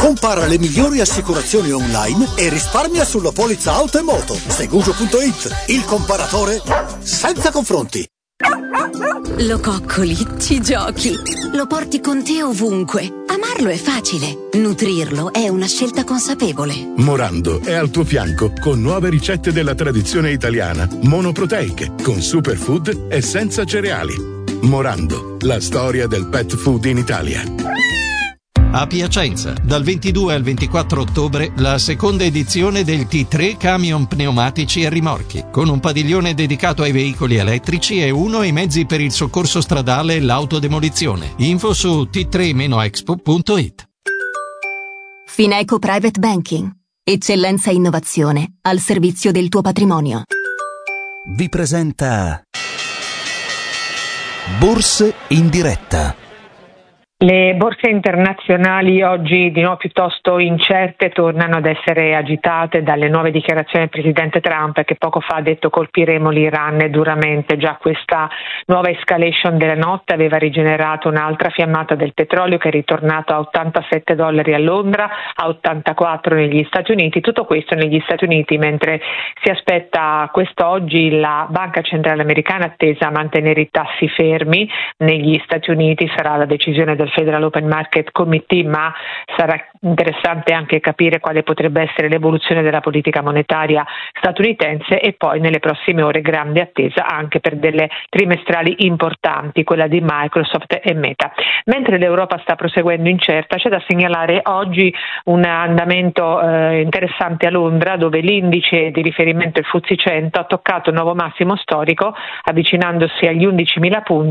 Compara le migliori assicurazioni online e risparmia sulla polizza auto e moto. Segugio.it, il comparatore senza confronti. Lo coccoli, ci giochi, lo porti con te ovunque. Amarlo è facile, nutrirlo è una scelta consapevole. Morando è al tuo fianco con nuove ricette della tradizione italiana, monoproteiche, con superfood e senza cereali. Morando, la storia del pet food in Italia. A Piacenza, dal 22 al 24 ottobre, la seconda edizione del T3 Camion Pneumatici e Rimorchi, con un padiglione dedicato ai veicoli elettrici e uno ai mezzi per il soccorso stradale e l'autodemolizione. Info su t3-expo.it. Fineco Private Banking. Eccellenza e innovazione al servizio del tuo patrimonio. Vi presenta Borse in diretta. Le borse internazionali oggi di nuovo piuttosto incerte tornano ad essere agitate dalle nuove dichiarazioni del presidente Trump, che poco fa ha detto colpiremo l'Iran duramente. Già questa nuova escalation della notte aveva rigenerato un'altra fiammata del petrolio che è ritornato a $87 a Londra, a 84 negli Stati Uniti. Tutto questo negli Stati Uniti, mentre si aspetta quest'oggi la Banca Centrale Americana attesa a mantenere i tassi fermi. Negli Stati Uniti sarà la decisione del Federal Open Market Committee, ma sarà interessante anche capire quale potrebbe essere l'evoluzione della politica monetaria statunitense, e poi nelle prossime ore grande attesa anche per delle trimestrali importanti, quella di Microsoft e Meta. Mentre l'Europa sta proseguendo incerta, c'è da segnalare oggi un andamento interessante a Londra, dove l'indice di riferimento, il FTSE 100, ha toccato un nuovo massimo storico avvicinandosi agli 11.000 punti